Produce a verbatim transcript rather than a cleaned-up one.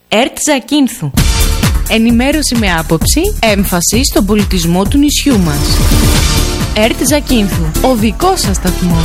ΕΡΤ Ζακίνθου. Ενημέρωση με άποψη, έμφαση στον πολιτισμό του νησιού μας. ΕΡΤ Ζακίνθου, ο δικός σας σταθμός.